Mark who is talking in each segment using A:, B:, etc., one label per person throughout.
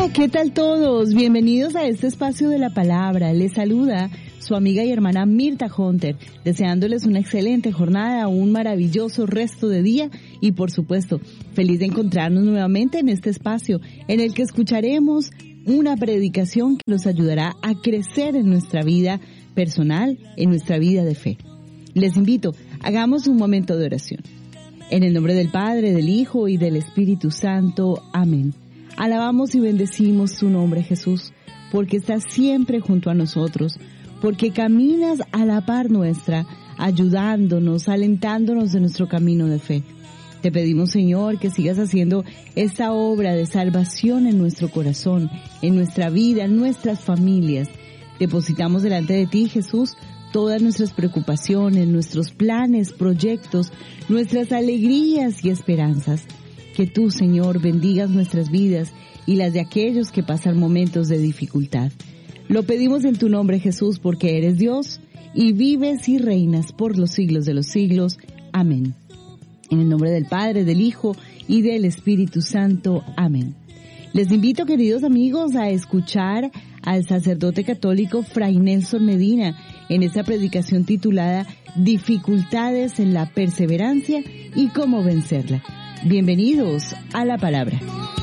A: ¿Qué tal todos? Bienvenidos a este espacio de la palabra. Les saluda su amiga y hermana Mirta Hunter, deseándoles una excelente jornada, un maravilloso resto de día y por supuesto, feliz de encontrarnos nuevamente en este espacio en el que escucharemos una predicación que nos ayudará a crecer en nuestra vida personal, en nuestra vida de fe. Les invito, hagamos un momento de oración. En el nombre del Padre, del Hijo y del Espíritu Santo. Amén. Alabamos y bendecimos tu nombre, Jesús, porque estás siempre junto a nosotros, porque caminas a la par nuestra, ayudándonos, alentándonos de nuestro camino de fe. Te pedimos, Señor, que sigas haciendo esta obra de salvación en nuestro corazón, en nuestra vida, en nuestras familias. Depositamos delante de ti, Jesús, todas nuestras preocupaciones, nuestros planes, proyectos, nuestras alegrías y esperanzas. Que tú, Señor, bendigas nuestras vidas y las de aquellos que pasan momentos de dificultad. Lo pedimos en tu nombre, Jesús, porque eres Dios y vives y reinas por los siglos de los siglos. Amén. En el nombre del Padre, del Hijo y del Espíritu Santo. Amén. Les invito, queridos amigos, a escuchar al sacerdote católico Fray Nelson Medina en esta predicación titulada Dificultades en la perseverancia y cómo vencerla. Bienvenidos a la palabra.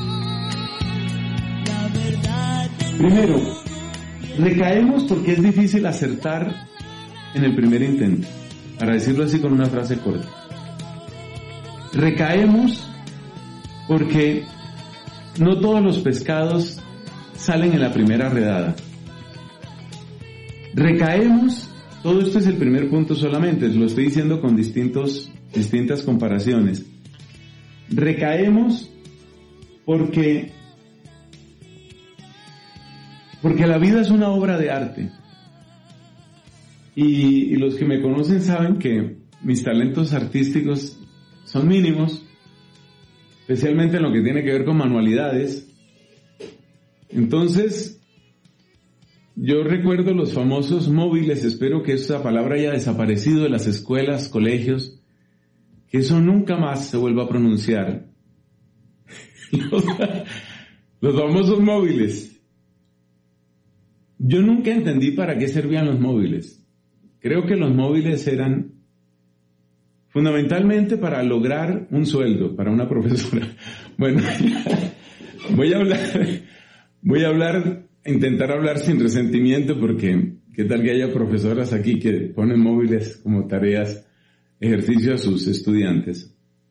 B: Primero, recaemos porque es difícil acertar en el primer intento, para decirlo así con una frase corta. Recaemos porque no todos los pescados salen en la primera redada. Recaemos, todo esto es el primer punto solamente, lo estoy diciendo con distintas comparaciones. Recaemos porque la vida es una obra de arte. Y los que me conocen saben que mis talentos artísticos son mínimos, especialmente en lo que tiene que ver con manualidades. Entonces, yo recuerdo los famosos móviles, espero que esa palabra haya desaparecido de las escuelas, colegios, que eso nunca más se vuelva a pronunciar. Los famosos móviles. Yo nunca entendí para qué servían los móviles. Creo que los móviles eran fundamentalmente para lograr un sueldo para una profesora. Bueno, voy a intentar hablar sin resentimiento porque qué tal que haya profesoras aquí que ponen móviles como tareas, ejercicio a sus estudiantes.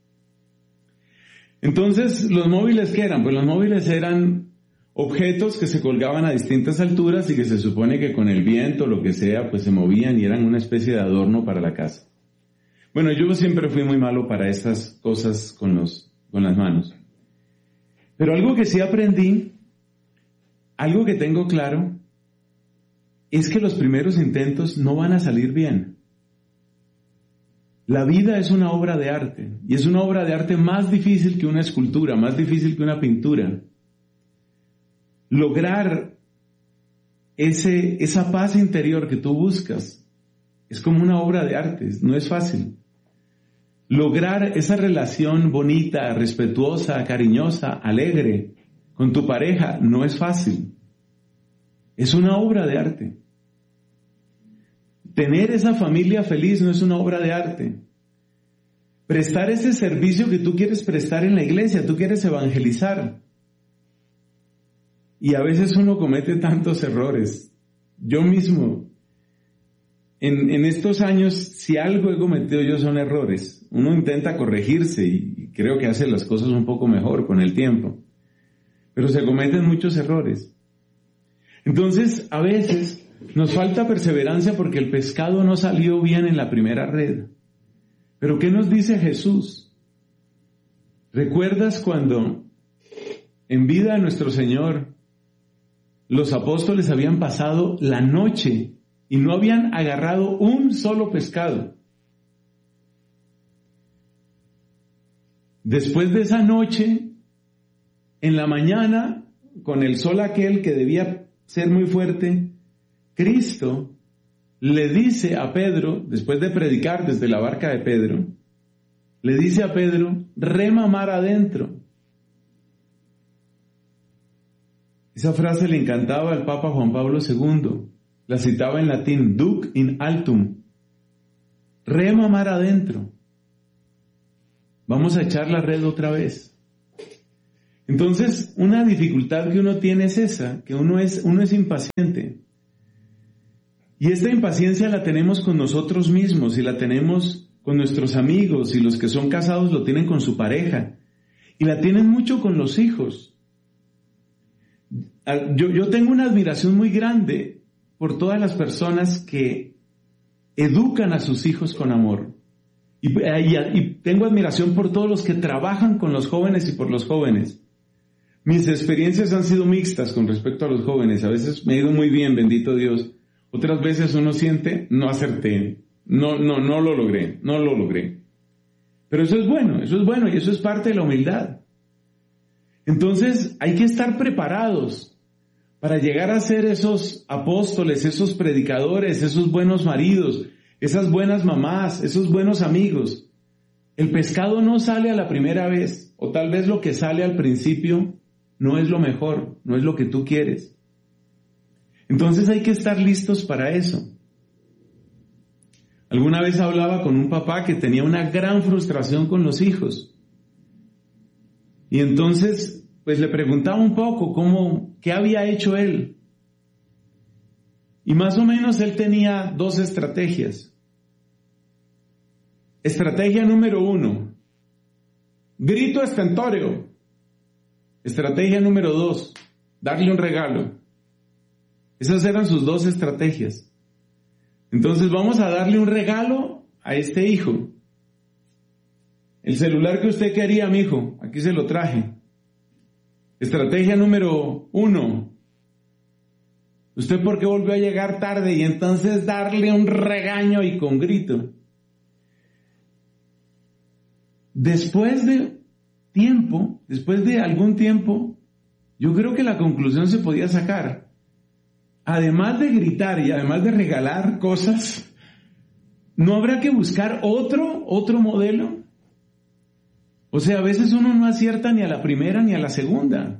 B: Entonces, ¿los móviles qué eran? Pues los móviles eran objetos que se colgaban a distintas alturas y que se supone que con el viento, lo que sea, pues se movían y eran una especie de adorno para la casa. Bueno, yo siempre fui muy malo para estas cosas con las manos. Pero algo que sí aprendí, algo que tengo claro, es que los primeros intentos no van a salir bien. La vida es una obra de arte, y es una obra de arte más difícil que una escultura, más difícil que una pintura. Lograr esa paz interior que tú buscas es como una obra de arte, no es fácil. Lograr esa relación bonita, respetuosa, cariñosa, alegre con tu pareja no es fácil. Es una obra de arte. Tener esa familia feliz no es una obra de arte. Prestar ese servicio que tú quieres prestar en la iglesia, tú quieres evangelizar. Y a veces uno comete tantos errores. Yo mismo, en estos años, si algo he cometido yo son errores. Uno intenta corregirse y creo que hace las cosas un poco mejor con el tiempo. Pero se cometen muchos errores. Entonces, a veces nos falta perseverancia porque el pescado no salió bien en la primera red. Pero ¿qué nos dice Jesús? ¿Recuerdas cuando en vida de nuestro Señor los apóstoles habían pasado la noche y no habían agarrado un solo pescado? Después de esa noche, en la mañana, con el sol aquel que debía ser muy fuerte, Cristo le dice a Pedro, después de predicar desde la barca de Pedro, le dice a Pedro, rema mar adentro. Esa frase le encantaba al Papa Juan Pablo II. La citaba en latín, duc in altum. Rema mar adentro. Vamos a echar la red otra vez. Entonces, una dificultad que uno tiene es esa, que uno es impaciente. Y esta impaciencia la tenemos con nosotros mismos y la tenemos con nuestros amigos, y los que son casados lo tienen con su pareja. Y la tienen mucho con los hijos. Yo tengo una admiración muy grande por todas las personas que educan a sus hijos con amor. Y tengo admiración por todos los que trabajan con los jóvenes y por los jóvenes. Mis experiencias han sido mixtas con respecto a los jóvenes. A veces me ha ido muy bien, bendito Dios. Otras veces uno siente, no acerté, no lo logré. Pero eso es bueno y eso es parte de la humildad. Entonces hay que estar preparados para llegar a ser esos apóstoles, esos predicadores, esos buenos maridos, esas buenas mamás, esos buenos amigos. El pescado no sale a la primera vez, o tal vez lo que sale al principio no es lo mejor, no es lo que tú quieres. Entonces hay que estar listos para eso. Alguna vez hablaba con un papá que tenía una gran frustración con los hijos. Y entonces, pues le preguntaba un poco qué había hecho él. Y más o menos él tenía 2 estrategias. Estrategia número 1, grito estentórea. Estrategia número 2, darle un regalo. Esas eran sus 2 estrategias. Entonces vamos a darle un regalo a este hijo. El celular que usted quería, mijo, aquí se lo traje. Estrategia número 1. ¿Usted por qué volvió a llegar tarde? Y entonces darle un regaño y con grito. Después de algún tiempo, yo creo que la conclusión se podía sacar. Además de gritar y además de regalar cosas, ¿no habrá que buscar otro modelo? O sea, a veces uno no acierta ni a la primera ni a la segunda.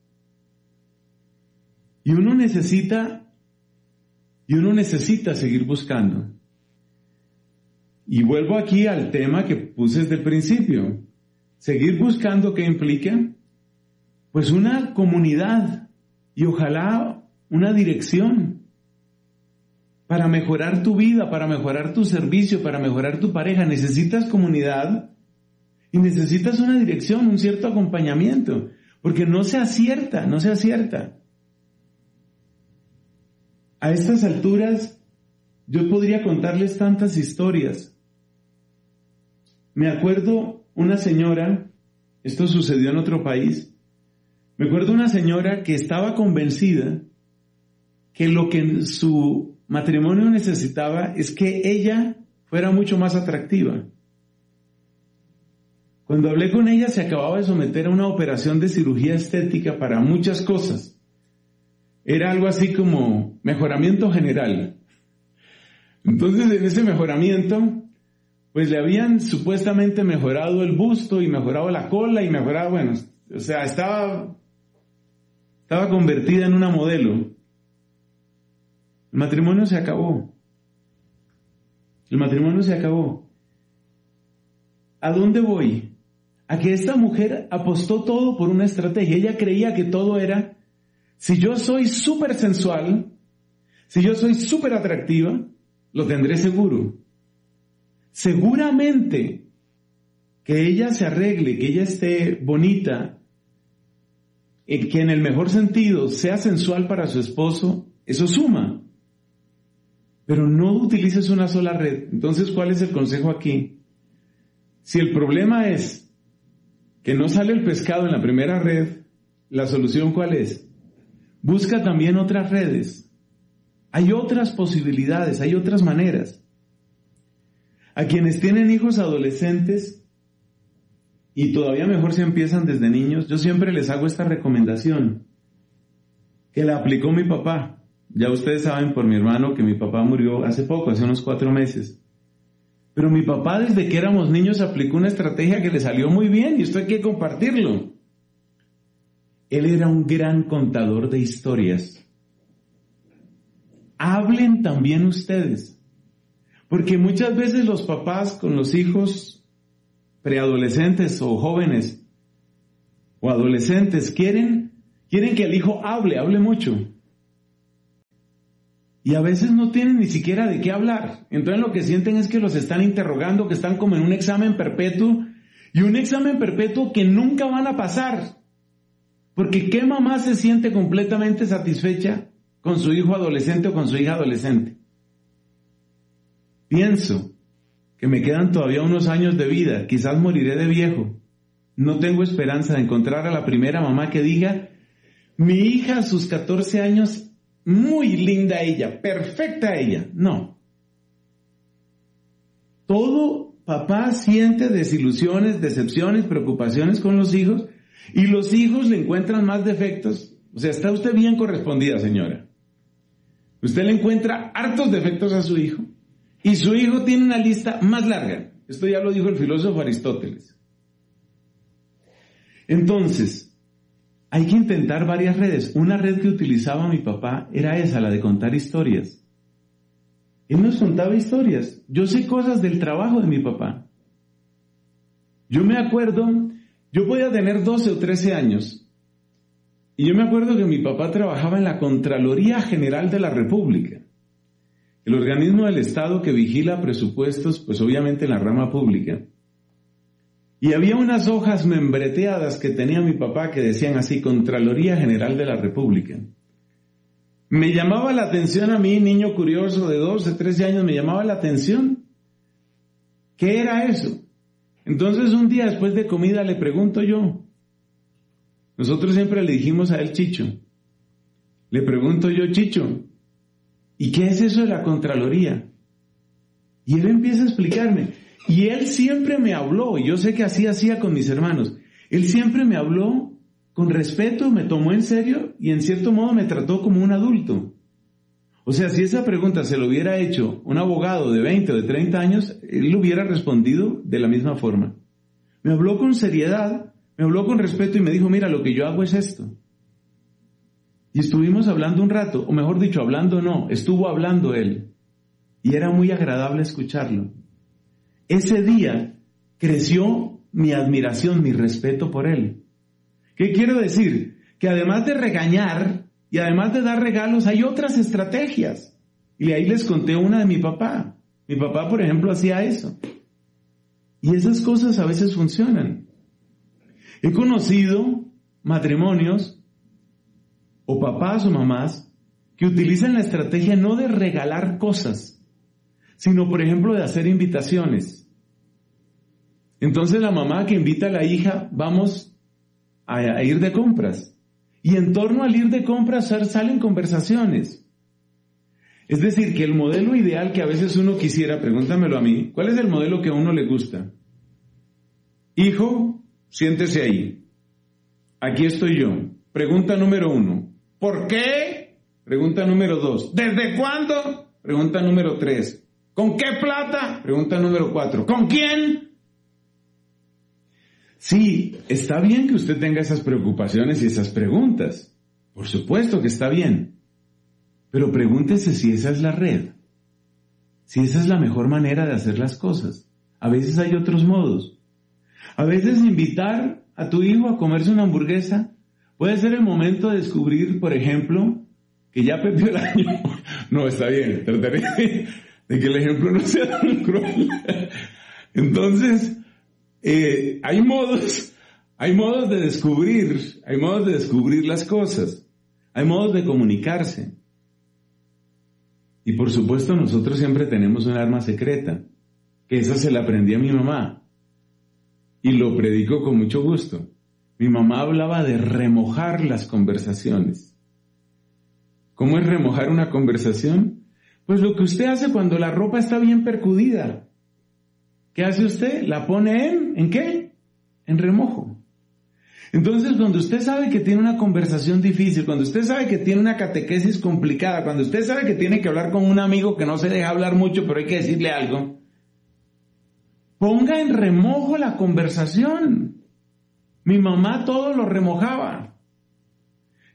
B: Y uno necesita seguir buscando. Y vuelvo aquí al tema que puse desde el principio. Seguir buscando, ¿qué implica? Pues una comunidad y ojalá una dirección para mejorar tu vida, para mejorar tu servicio, para mejorar tu pareja. Necesitas comunidad y necesitas una dirección, un cierto acompañamiento, porque no se acierta. A estas alturas yo podría contarles tantas historias. Me acuerdo una señora, esto sucedió en otro país, me acuerdo una señora que estaba convencida que lo que su matrimonio necesitaba es que ella fuera mucho más atractiva. Cuando hablé con ella se acababa de someter a una operación de cirugía estética para muchas cosas. Era algo así como mejoramiento general. Entonces en ese mejoramiento, pues le habían supuestamente mejorado el busto y mejorado la cola y mejorado, o sea, estaba convertida en una modelo. El matrimonio se acabó. ¿A dónde voy? A que esta mujer apostó todo por una estrategia. Ella creía que todo era, si yo soy súper sensual, si yo soy súper atractiva, lo tendré seguro. Seguramente que ella se arregle, que ella esté bonita, que en el mejor sentido sea sensual para su esposo, eso suma. Pero no utilices una sola red. Entonces, ¿cuál es el consejo aquí? Si el problema es que no sale el pescado en la primera red, ¿la solución cuál es? Busca también otras redes. Hay otras posibilidades, hay otras maneras. A quienes tienen hijos adolescentes, y todavía mejor si empiezan desde niños, yo siempre les hago esta recomendación, que la aplicó mi papá. Ya ustedes saben por mi hermano que mi papá murió hace poco, hace unos 4 meses. Pero mi papá desde que éramos niños aplicó una estrategia que le salió muy bien y esto hay que compartirlo. Él era un gran contador de historias. Hablen también ustedes, porque muchas veces los papás con los hijos preadolescentes o jóvenes o adolescentes quieren que el hijo hable mucho. Y a veces no tienen ni siquiera de qué hablar. Entonces lo que sienten es que los están interrogando, que están como en un examen perpetuo, y un examen perpetuo que nunca van a pasar. Porque ¿qué mamá se siente completamente satisfecha con su hijo adolescente o con su hija adolescente? Pienso que me quedan todavía unos años de vida, quizás moriré de viejo. No tengo esperanza de encontrar a la primera mamá que diga, mi hija a sus 14 años, muy linda ella, perfecta ella. No. Todo papá siente desilusiones, decepciones, preocupaciones con los hijos, y los hijos le encuentran más defectos. O sea, está usted bien correspondida, señora. Usted le encuentra hartos defectos a su hijo, y su hijo tiene una lista más larga. Esto ya lo dijo el filósofo Aristóteles. Entonces, hay que intentar varias redes. Una red que utilizaba mi papá era esa, la de contar historias. Él nos contaba historias. Yo sé cosas del trabajo de mi papá. Yo me acuerdo, yo podía tener 12 o 13 años, y yo me acuerdo que mi papá trabajaba en la Contraloría General de la República, el organismo del Estado que vigila presupuestos, pues obviamente en la rama pública. Y había unas hojas membreteadas que tenía mi papá que decían así, Contraloría General de la República. Me llamaba la atención a mí, niño curioso de 12, 13 años, me llamaba la atención. ¿Qué era eso? Entonces un día después de comida le pregunto yo. Nosotros siempre le dijimos a él Chicho. Le pregunto yo, Chicho, ¿y qué es eso de la Contraloría? Y él empieza a explicarme. Y él siempre me habló, y yo sé que así hacía con mis hermanos, él siempre me habló con respeto, me tomó en serio y en cierto modo me trató como un adulto. O sea, si esa pregunta se lo hubiera hecho un abogado de 20 o de 30 años, él hubiera respondido de la misma forma. Me habló con seriedad, me habló con respeto y me dijo, mira, lo que yo hago es esto. Y estuvimos hablando un rato, o mejor dicho, hablando no, estuvo hablando él. Y era muy agradable escucharlo. Ese día creció mi admiración, mi respeto por él. ¿Qué quiero decir? Que además de regañar y además de dar regalos, hay otras estrategias. Y ahí les conté una de mi papá. Mi papá, por ejemplo, hacía eso. Y esas cosas a veces funcionan. He conocido matrimonios, o papás o mamás, que utilizan la estrategia no de regalar cosas, sino, por ejemplo, de hacer invitaciones. Entonces la mamá que invita a la hija, vamos a ir de compras. Y en torno al ir de compras salen conversaciones. Es decir, que el modelo ideal que a veces uno quisiera, pregúntamelo a mí, ¿cuál es el modelo que a uno le gusta? Hijo, siéntese ahí. Aquí estoy yo. Pregunta número 1. ¿Por qué? Pregunta número 2. ¿Desde cuándo? Pregunta número 3. ¿Con qué plata? Pregunta número 4. ¿Con quién? Sí, está bien que usted tenga esas preocupaciones y esas preguntas. Por supuesto que está bien. Pero pregúntese si esa es la red. Si esa es la mejor manera de hacer las cosas. A veces hay otros modos. A veces invitar a tu hijo a comerse una hamburguesa puede ser el momento de descubrir, por ejemplo, que ya perdió el año. No, está bien, trataré de que el ejemplo no sea tan cruel. Entonces, hay modos de descubrir las cosas, hay modos de comunicarse. Y por supuesto nosotros siempre tenemos un arma secreta, que esa se la aprendí a mi mamá, y lo predico con mucho gusto. Mi mamá hablaba de remojar las conversaciones. ¿Cómo es remojar una conversación? Pues lo que usted hace cuando la ropa está bien percudida. ¿Qué hace usted? La pone ¿en qué? En remojo. Entonces, cuando usted sabe que tiene una conversación difícil, cuando usted sabe que tiene una catequesis complicada, cuando usted sabe que tiene que hablar con un amigo que no se deja hablar mucho, pero hay que decirle algo, ponga en remojo la conversación. Mi mamá todo lo remojaba.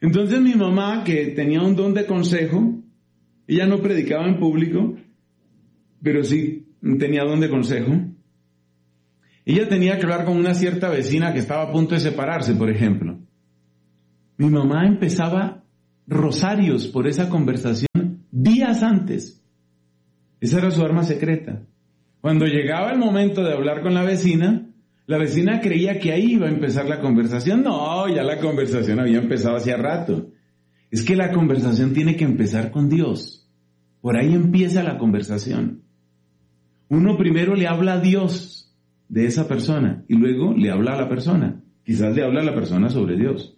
B: Entonces mi mamá, que tenía un don de consejo, ella no predicaba en público, pero sí tenía don de consejo. Ella tenía que hablar con una cierta vecina que estaba a punto de separarse, por ejemplo. Mi mamá empezaba rosarios por esa conversación días antes. Esa era su arma secreta. Cuando llegaba el momento de hablar con la vecina creía que ahí iba a empezar la conversación. No, ya la conversación había empezado hacía rato. Es que la conversación tiene que empezar con Dios. Por ahí empieza la conversación. Uno primero le habla a Dios de esa persona y luego le habla a la persona. Quizás le habla a la persona sobre Dios.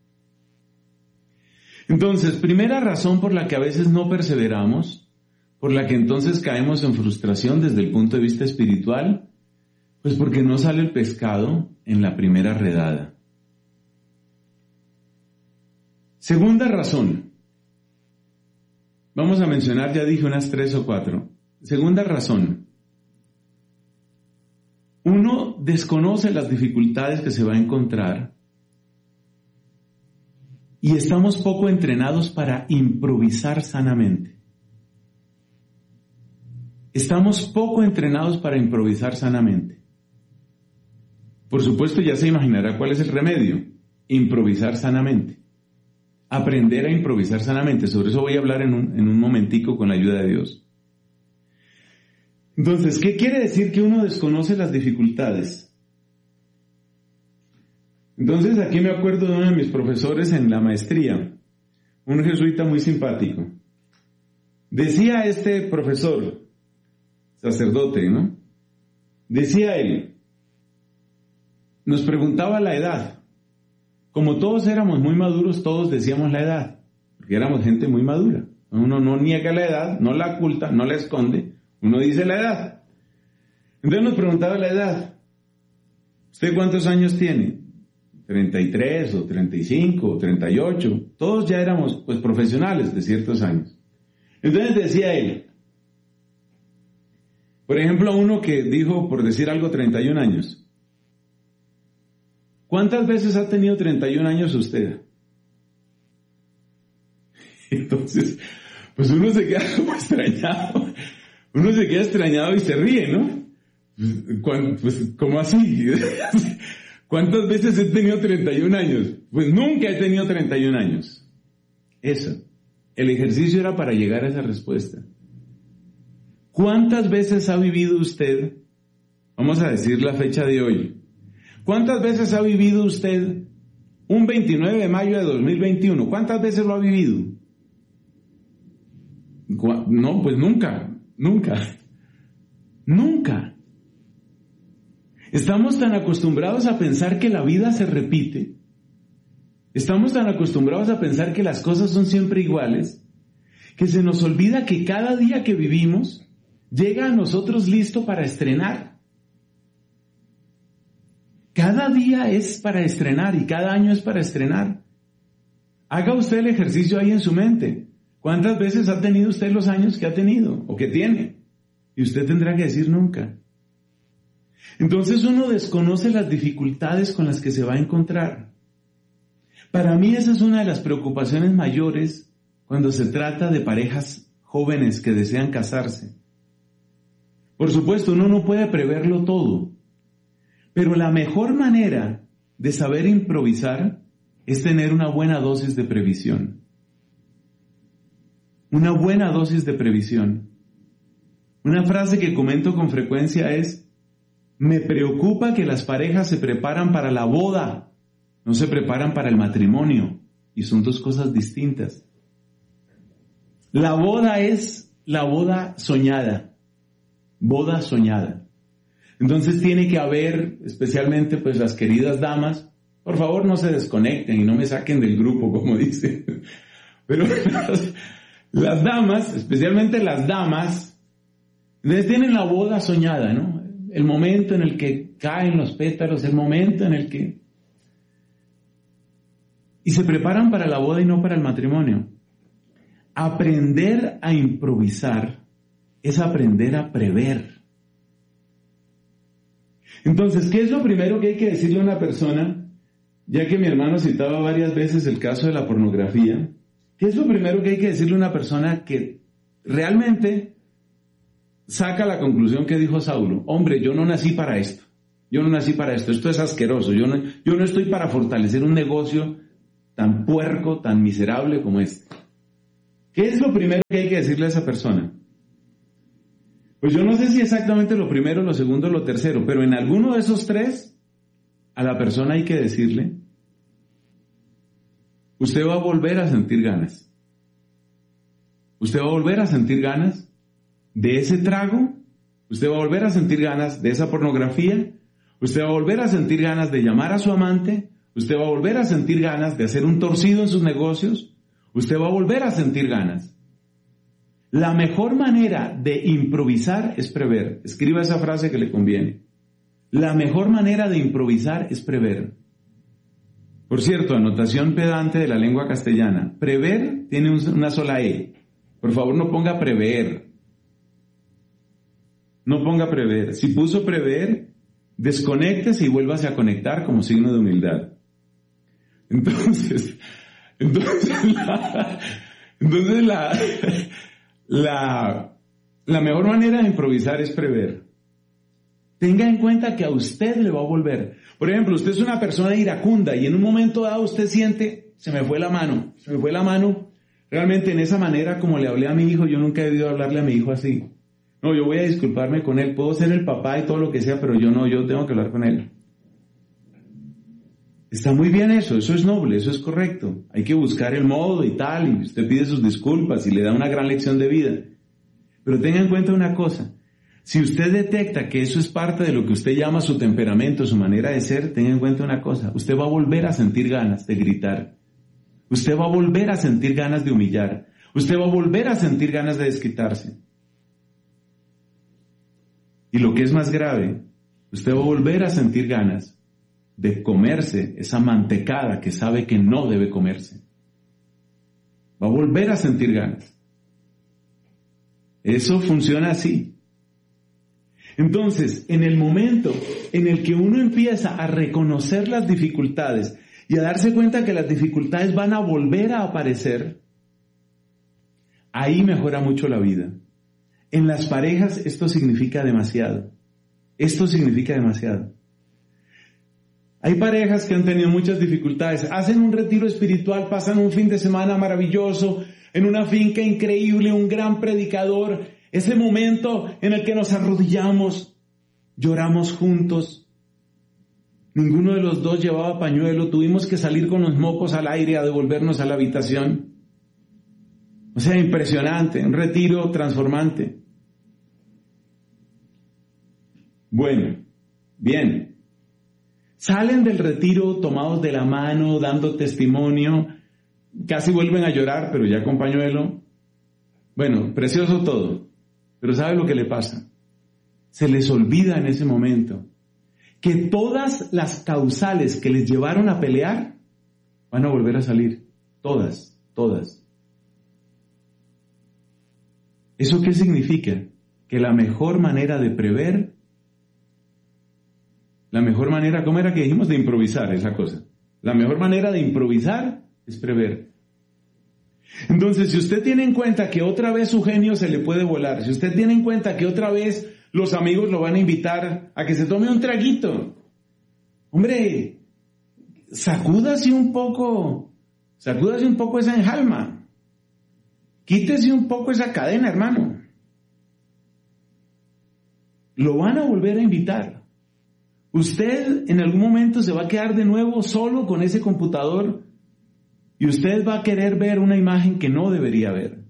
B: Entonces, primera razón por la que a veces no perseveramos, por la que entonces caemos en frustración desde el punto de vista espiritual, pues porque no sale el pescado en la primera redada. Segunda razón. Vamos a mencionar, ya dije unas 3 o 4. Segunda razón. Uno desconoce las dificultades que se va a encontrar y estamos poco entrenados para improvisar sanamente. Estamos poco entrenados para improvisar sanamente. Por supuesto, ya se imaginará cuál es el remedio. Improvisar sanamente. Aprender a improvisar sanamente. Sobre eso voy a hablar en un momentico con la ayuda de Dios. Entonces, ¿qué quiere decir que uno desconoce las dificultades? Entonces, aquí me acuerdo de uno de mis profesores en la maestría, un jesuita muy simpático. Decía este profesor, sacerdote, ¿no? Decía él, nos preguntaba la edad. Como todos éramos muy maduros, todos decíamos la edad, porque éramos gente muy madura. Uno no niega la edad, no la oculta, no la esconde, uno dice la edad. Entonces nos preguntaba la edad. ¿Usted cuántos años tiene? 33 o 35 o 38. Todos ya éramos pues profesionales de ciertos años. Entonces decía él, por ejemplo, uno que dijo, por decir algo, 31 años. ¿Cuántas veces ha tenido 31 años usted? Entonces, pues uno se queda como extrañado. Uno se queda extrañado y se ríe, ¿no? Pues, ¿cómo así? ¿Cuántas veces he tenido 31 años? Pues nunca he tenido 31 años. Eso. El ejercicio era para llegar a esa respuesta. ¿Cuántas veces ha vivido usted? Vamos a decir la fecha de hoy. ¿Cuántas veces ha vivido usted un 29 de mayo de 2021? ¿Cuántas veces lo ha vivido? No, pues nunca. Estamos tan acostumbrados a pensar que la vida se repite. Estamos tan acostumbrados a pensar que las cosas son siempre iguales, que se nos olvida que cada día que vivimos llega a nosotros listo para estrenar. Cada día es para estrenar y cada año es para estrenar. Haga usted el ejercicio ahí en su mente. ¿Cuántas veces ha tenido usted los años que ha tenido o que tiene? Y usted tendrá que decir nunca. Entonces uno desconoce las dificultades con las que se va a encontrar. Para mí esa es una de las preocupaciones mayores cuando se trata de parejas jóvenes que desean casarse. Por supuesto, uno no puede preverlo todo, pero la mejor manera de saber improvisar es tener una buena dosis de previsión. Una buena dosis de previsión. Una frase que comento con frecuencia es: me preocupa que las parejas se preparan para la boda, no se preparan para el matrimonio, y son dos cosas distintas. La boda es la boda soñada, boda soñada. Entonces tiene que haber, especialmente pues las queridas damas, por favor no se desconecten y no me saquen del grupo, como dicen, pero las damas, especialmente las damas, entonces tienen la boda soñada, ¿no? El momento en el que caen los pétalos, el momento en el que... Y se preparan para la boda y no para el matrimonio. Aprender a improvisar es aprender a prever. Entonces, ¿qué es lo primero que hay que decirle a una persona ya que mi hermano citaba varias veces el caso de la pornografía, ¿qué es lo primero que hay que decirle a una persona que realmente saca la conclusión que dijo Saulo? Hombre, yo no nací para esto. Yo no nací para esto. Esto es asqueroso. Yo no estoy para fortalecer un negocio tan puerco, tan miserable como este. ¿Qué es lo primero que hay que decirle a esa persona? Pues yo no sé si exactamente lo primero, lo segundo, lo tercero, pero en alguno de esos tres, a la persona hay que decirle, usted va a volver a sentir ganas. Usted va a volver a sentir ganas de ese trago, usted va a volver a sentir ganas de esa pornografía, usted va a volver a sentir ganas de llamar a su amante, usted va a volver a sentir ganas de hacer un torcido en sus negocios, usted va a volver a sentir ganas. La mejor manera de improvisar es prever. Escriba esa frase que le conviene. La mejor manera de improvisar es prever. Por cierto, anotación pedante de la lengua castellana. Prever tiene una sola E. Por favor, no ponga prever. No ponga prever. Si puso prever, desconéctese y vuélvase a conectar como signo de humildad. Entonces la mejor manera de improvisar es prever. Tenga en cuenta que a usted le va a volver. Por ejemplo, usted es una persona iracunda y en un momento dado usted siente, se me fue la mano. Realmente en esa manera como le hablé a mi hijo, yo nunca he debido hablarle a mi hijo así. No, yo voy a disculparme con él, puedo ser el papá y todo lo que sea, pero yo tengo que hablar con él. Está muy bien eso es noble, eso es correcto. Hay que buscar el modo y tal, y usted pide sus disculpas y le da una gran lección de vida. Pero tenga en cuenta una cosa, si usted detecta que eso es parte de lo que usted llama su temperamento, su manera de ser, tenga en cuenta una cosa, usted va a volver a sentir ganas de gritar. Usted va a volver a sentir ganas de humillar. Usted va a volver a sentir ganas de desquitarse. Y lo que es más grave, usted va a volver a sentir ganas de comerse esa mantecada que sabe que no debe comerse. Va a volver a sentir ganas. Eso funciona así. Entonces, en el momento en el que uno empieza a reconocer las dificultades y a darse cuenta que las dificultades van a volver a aparecer, ahí mejora mucho la vida. En las parejas esto significa demasiado. Esto significa demasiado. Hay parejas que han tenido muchas dificultades, hacen un retiro espiritual, pasan un fin de semana maravilloso, en una finca increíble, un gran predicador, ese momento en el que nos arrodillamos, lloramos juntos. Ninguno de los dos llevaba pañuelo, tuvimos que salir con los mocos al aire a devolvernos a la habitación. O sea, impresionante, un retiro transformante. Bueno, bien. Salen del retiro tomados de la mano, dando testimonio, casi vuelven a llorar, pero ya con pañuelo. Bueno, precioso todo, pero ¿sabe lo que le pasa? Se les olvida en ese momento que todas las causales que les llevaron a pelear van a volver a salir. Todas. ¿Eso qué significa? Que la mejor manera de prever, la mejor manera, ¿cómo era que dijimos? De improvisar, esa cosa. La mejor manera de improvisar es prever. Entonces, si usted tiene en cuenta que otra vez su genio se le puede volar, si usted tiene en cuenta que otra vez los amigos lo van a invitar a que se tome un traguito, hombre, sacúdase un poco esa enjalma, quítese un poco esa cadena, hermano. Lo van a volver a invitar. Usted en algún momento se va a quedar de nuevo solo con ese computador y usted va a querer ver una imagen que no debería ver.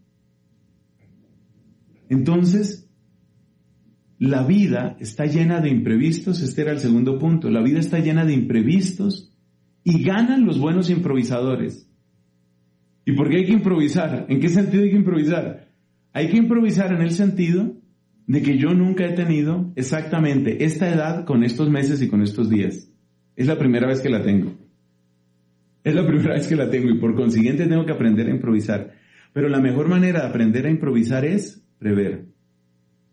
B: Entonces, la vida está llena de imprevistos, este era el segundo punto, la vida está llena de imprevistos y ganan los buenos improvisadores. ¿Y por qué hay que improvisar? ¿En qué sentido hay que improvisar? Hay que improvisar en el sentido de que yo nunca he tenido exactamente esta edad con estos meses y con estos días. Es la primera vez que la tengo. Y por consiguiente tengo que aprender a improvisar. Pero la mejor manera de aprender a improvisar es prever.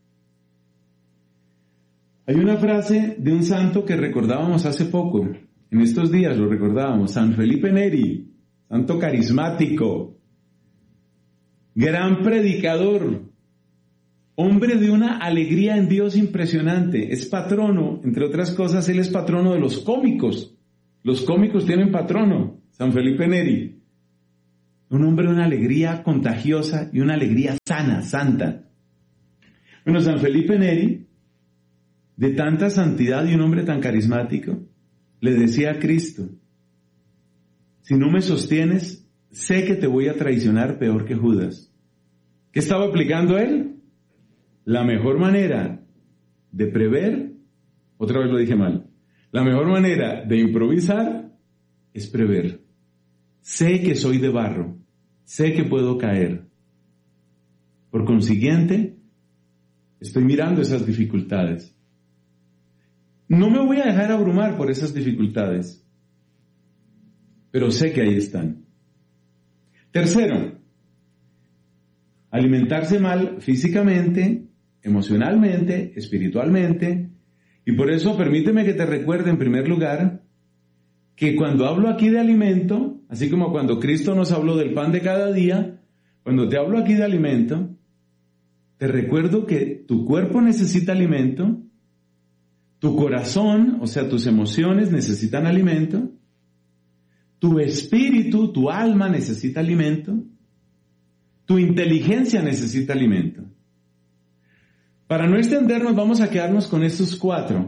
B: Hay una frase de un santo que recordábamos hace poco, En estos días lo recordábamos, San Felipe Neri, santo carismático, gran predicador, hombre de una alegría en Dios impresionante. Es patrono, entre otras cosas, él es patrono de los cómicos. Los cómicos tienen patrono, San Felipe Neri. Un hombre de una alegría contagiosa y una alegría sana, santa. Bueno, San Felipe Neri, de tanta santidad y un hombre tan carismático, le decía a Cristo: si no me sostienes, sé que te voy a traicionar peor que Judas. ¿Qué estaba aplicando él? La mejor manera de prever, otra vez lo dije mal, la mejor manera de improvisar es prever. Sé que soy de barro, sé que puedo caer. Por consiguiente, estoy mirando esas dificultades. No me voy a dejar abrumar por esas dificultades, pero sé que ahí están. Tercero, alimentarse mal físicamente, emocionalmente, espiritualmente, y por eso permíteme que te recuerde en primer lugar que cuando hablo aquí de alimento, así como cuando Cristo nos habló del pan de cada día, cuando te hablo aquí de alimento, te recuerdo que tu cuerpo necesita alimento, tu corazón, o sea, tus emociones necesitan alimento, tu espíritu, tu alma necesita alimento, tu inteligencia necesita alimento. Para no extendernos, vamos a quedarnos con estos 4.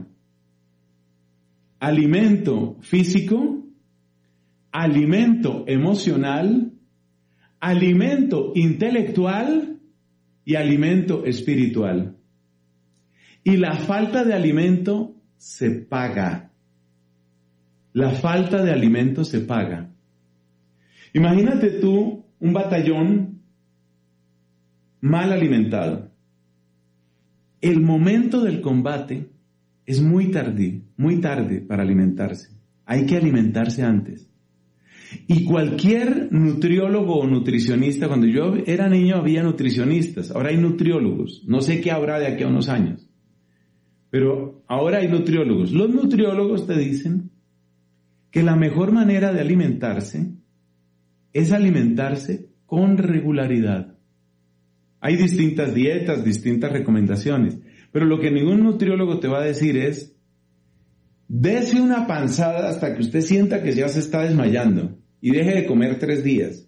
B: Alimento físico, alimento emocional, alimento intelectual y alimento espiritual. Y la falta de alimento se paga. La falta de alimento se paga. Imagínate tú un batallón mal alimentado. El momento del combate es muy tarde para alimentarse. Hay que alimentarse antes. Y cualquier nutriólogo o nutricionista, cuando yo era niño había nutricionistas, ahora hay nutriólogos. No sé qué habrá de aquí a unos años. Pero ahora hay nutriólogos. Los nutriólogos te dicen que la mejor manera de alimentarse es alimentarse con regularidad. Hay distintas dietas, distintas recomendaciones, pero lo que ningún nutriólogo te va a decir es: dese una panzada hasta que usted sienta que ya se está desmayando y deje de comer 3 días.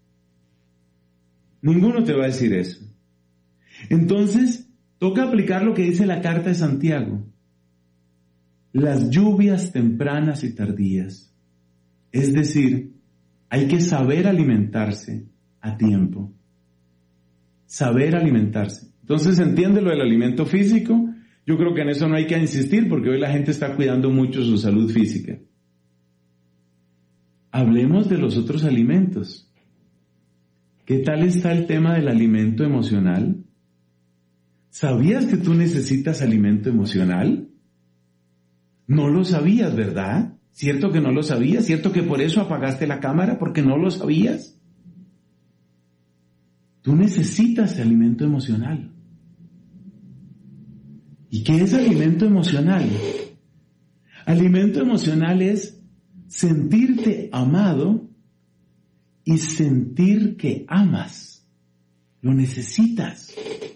B: Ninguno te va a decir eso. Entonces, toca aplicar lo que dice la carta de Santiago: las lluvias tempranas y tardías. Es decir, hay que saber alimentarse a tiempo. Saber alimentarse. Entonces, entiende lo del alimento físico. Yo creo que en eso no hay que insistir porque hoy la gente está cuidando mucho su salud física. Hablemos de los otros alimentos. ¿Qué tal está el tema del alimento emocional? ¿Sabías que tú necesitas alimento emocional? No lo sabías, ¿verdad? ¿Cierto que no lo sabías? ¿Cierto que por eso apagaste la cámara? ¿Porque no lo sabías? Tú necesitas alimento emocional. ¿Y qué es alimento emocional? Alimento emocional es sentirte amado y sentir que amas. Lo necesitas.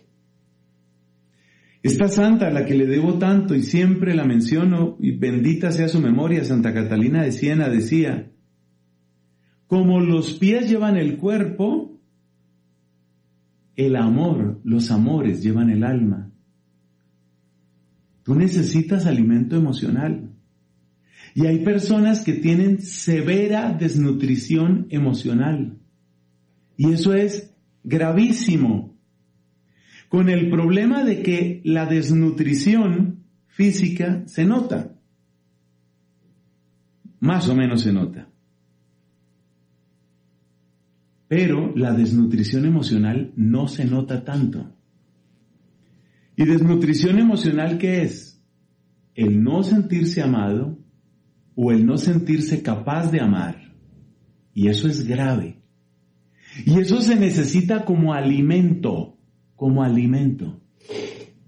B: Esta santa a la que le debo tanto y siempre la menciono, y bendita sea su memoria, Santa Catalina de Siena, decía: como los pies llevan el cuerpo, el amor, los amores llevan el alma. Tú necesitas alimento emocional. Y hay personas que tienen severa desnutrición emocional. Y eso es gravísimo. Con el problema de que la desnutrición física se nota. Más o menos se nota. Pero la desnutrición emocional no se nota tanto. ¿Y desnutrición emocional qué es? El no sentirse amado o el no sentirse capaz de amar. Y eso es grave. Y eso se necesita como alimento, como alimento.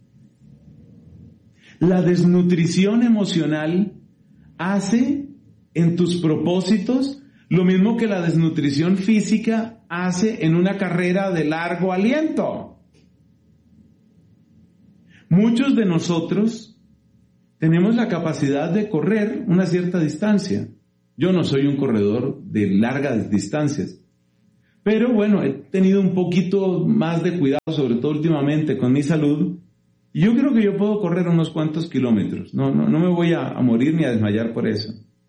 B: La desnutrición emocional hace en tus propósitos, lo mismo que la desnutrición física hace en una carrera de largo aliento. Muchos de nosotros tenemos la capacidad de correr una cierta distancia. Yo no soy un corredor de largas distancias, pero bueno, he tenido un poquito más de cuidado, sobre todo últimamente con mi salud, y yo creo que yo puedo correr unos cuantos kilómetros. No me voy a morir ni a desmayar por eso.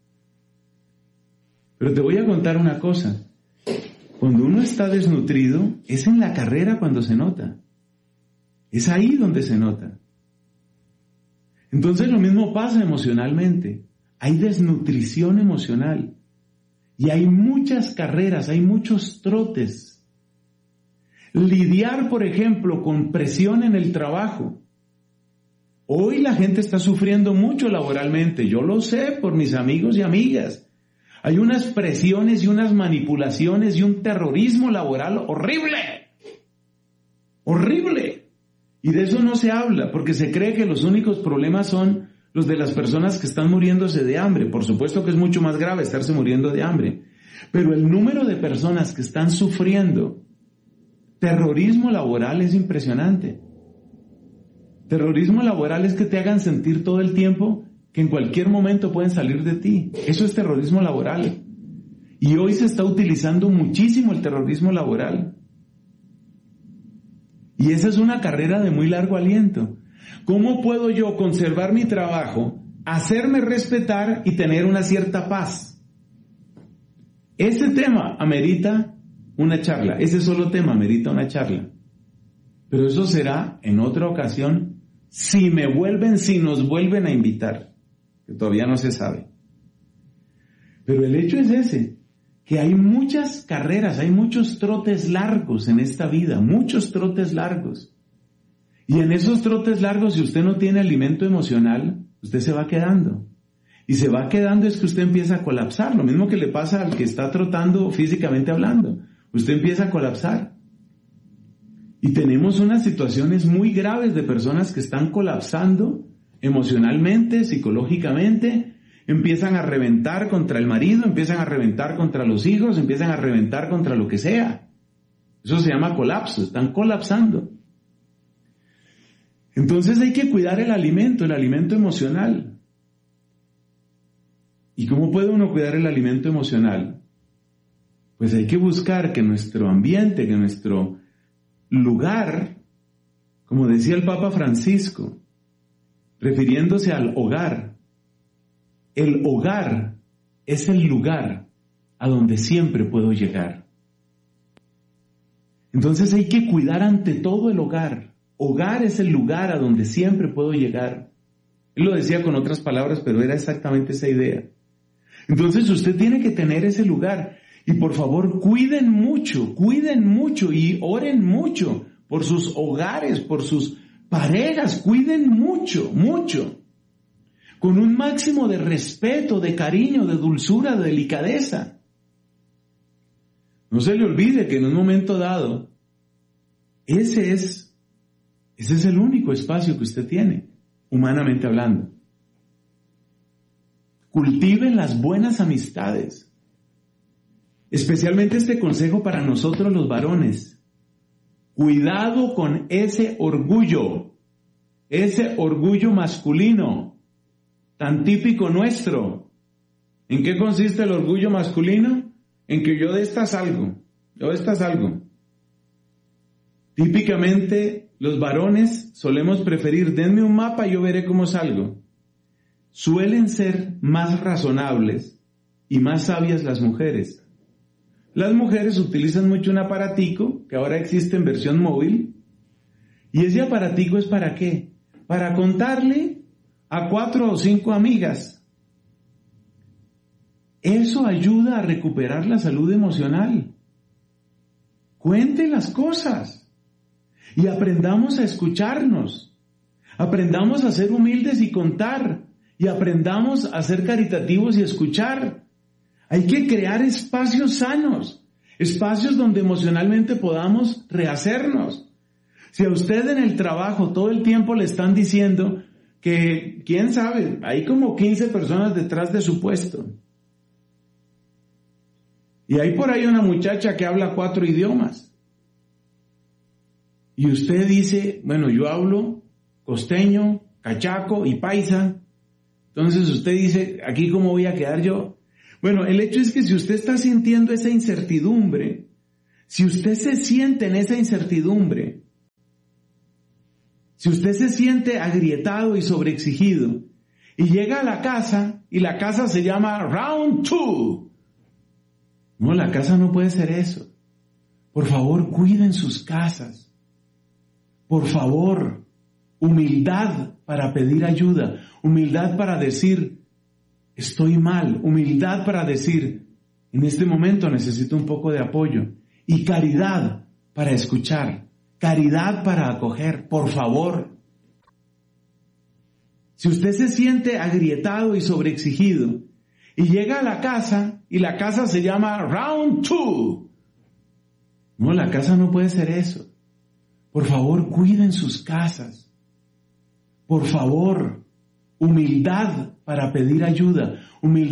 B: Pero te voy a contar una cosa. Cuando uno está desnutrido, es en la carrera cuando se nota. Es ahí donde se nota. Entonces lo mismo pasa emocionalmente. Hay desnutrición emocional. Y hay muchas carreras, hay muchos trotes. Lidiar, por ejemplo, con presión en el trabajo. Hoy la gente está sufriendo mucho laboralmente. Yo lo sé por mis amigos y amigas. Hay unas presiones y unas manipulaciones y un terrorismo laboral horrible. Horrible. Y de eso no se habla, porque se cree que los únicos problemas son los de las personas que están muriéndose de hambre. Por supuesto que es mucho más grave estarse muriendo de hambre. Pero el número de personas que están sufriendo terrorismo laboral es impresionante. Terrorismo laboral es que te hagan sentir todo el tiempo que en cualquier momento pueden salir de ti. Eso es terrorismo laboral. Y hoy se está utilizando muchísimo el terrorismo laboral. Y esa es una carrera de muy largo aliento. ¿Cómo puedo yo conservar mi trabajo, hacerme respetar y tener una cierta paz? Ese tema amerita una charla. Ese solo tema amerita una charla. Pero eso será en otra ocasión si nos vuelven a invitar, que todavía no se sabe. Pero el hecho es ese, que hay muchas carreras, hay muchos trotes largos en esta vida, muchos trotes largos. Y en esos trotes largos, si usted no tiene alimento emocional, usted se va quedando. Y se va quedando es que usted empieza a colapsar, lo mismo que le pasa al que está trotando físicamente hablando. Usted empieza a colapsar. Y tenemos unas situaciones muy graves de personas que están colapsando emocionalmente, psicológicamente, empiezan a reventar contra el marido, empiezan a reventar contra los hijos, empiezan a reventar contra lo que sea. Eso se llama colapso, están colapsando. Entonces hay que cuidar el alimento emocional. ¿Y cómo puede uno cuidar el alimento emocional? Pues hay que buscar que nuestro ambiente, que nuestro lugar, como decía el Papa Francisco, refiriéndose al hogar, el hogar es el lugar a donde siempre puedo llegar. Entonces hay que cuidar ante todo el hogar. Hogar es el lugar a donde siempre puedo llegar. Él lo decía con otras palabras, pero era exactamente esa idea. Entonces usted tiene que tener ese lugar. Y por favor, cuiden mucho y oren mucho por sus hogares, por sus parejas. Cuiden mucho. Con un máximo de respeto, de cariño, de dulzura, de delicadeza. No se le olvide que en un momento dado, ese es el único espacio que usted tiene, humanamente hablando. Cultiven las buenas amistades. Especialmente este consejo para nosotros los varones. Cuidado con ese orgullo masculino, tan típico nuestro. ¿En qué consiste el orgullo masculino? En que yo de esta salgo. Típicamente los varones solemos preferir, denme un mapa y yo veré cómo salgo. Suelen ser más razonables y más sabias las mujeres. Las mujeres utilizan mucho un aparatico, que ahora existe en versión móvil, y ese aparatico es ¿para qué? Para contarle a 4 o 5 amigas. Eso ayuda a recuperar la salud emocional. Cuente las cosas y aprendamos a escucharnos. Aprendamos a ser humildes y contar, y aprendamos a ser caritativos y escuchar. Hay que crear espacios sanos, espacios donde emocionalmente podamos rehacernos. Si a usted en el trabajo todo el tiempo le están diciendo que, quién sabe, hay como 15 personas detrás de su puesto, Y hay por ahí una muchacha que habla 4 idiomas. Y usted dice, bueno, yo hablo costeño, cachaco y paisa. Entonces usted dice, ¿aquí cómo voy a quedar yo? Bueno, el hecho es que si usted está sintiendo esa incertidumbre, si usted se siente en esa incertidumbre, si usted se siente agrietado y sobreexigido, y llega a la casa, y la casa se llama Round 2. No, la casa no puede ser eso. Por favor, cuiden sus casas. Por favor, humildad para pedir ayuda, humildad para decir, estoy mal, humildad para decir, en este momento necesito un poco de apoyo, y caridad para escuchar, caridad para acoger, por favor. Si usted se siente agrietado y sobreexigido, y llega a la casa, y la casa se llama Round 2. No, la casa no puede ser eso. Por favor, cuiden sus casas. Por favor, humildad para pedir ayuda, humildad